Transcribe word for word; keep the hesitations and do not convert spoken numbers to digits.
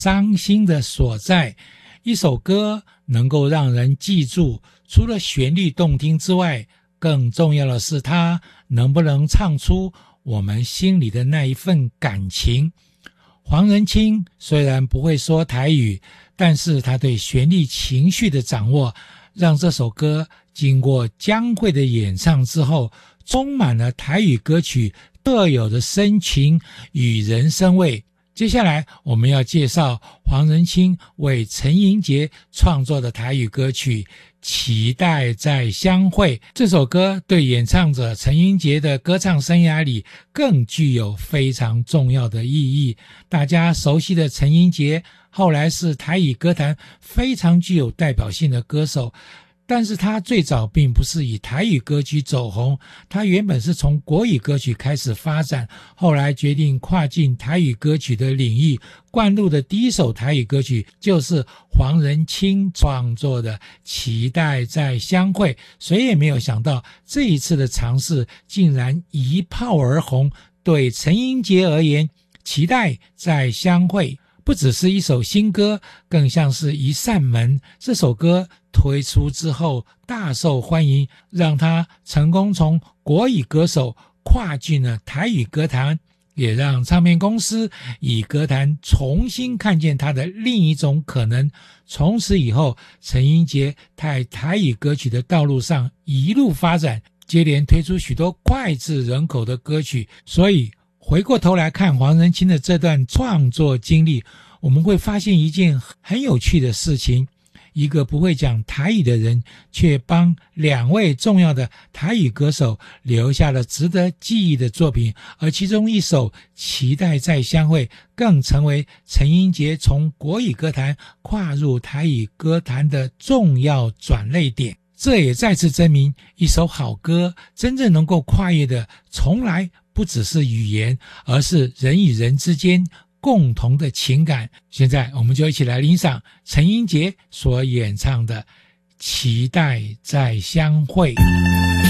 伤心的所在。一首歌能够让人记住，除了旋律动听之外，更重要的是它能不能唱出我们心里的那一份感情。黄仁清虽然不会说台语，但是他对旋律情绪的掌握，让这首歌经过江蕙的演唱之后，充满了台语歌曲特有的深情与人生味。接下来我们要介绍黄仁清为陈英杰创作的台语歌曲《期待再相会》。这首歌对演唱者陈英杰的歌唱生涯里更具有非常重要的意义。大家熟悉的陈英杰后来是台语歌坛非常具有代表性的歌手，但是他最早并不是以台语歌曲走红，他原本是从国语歌曲开始发展，后来决定跨进台语歌曲的领域。灌录的第一首台语歌曲就是黄仁清创作的《期待再相会》，谁也没有想到这一次的尝试竟然一炮而红。对陈英杰而言，《期待再相会》不只是一首新歌，更像是一扇门。这首歌推出之后大受欢迎，让他成功从国语歌手跨进了台语歌坛，也让唱片公司以歌坛重新看见他的另一种可能。从此以后，陈英杰在台语歌曲的道路上一路发展，接连推出许多脍炙人口的歌曲。所以回过头来看黄仁清的这段创作经历，我们会发现一件很有趣的事情。一个不会讲台语的人，却帮两位重要的台语歌手留下了值得记忆的作品，而其中一首《期待再相会》更成为陈英杰从国语歌坛跨入台语歌坛的重要转捩点。这也再次证明，一首好歌真正能够跨越的，从来不只是语言，而是人与人之间共同的情感。现在我们就一起来欣赏陈英杰所演唱的《期待再相会》。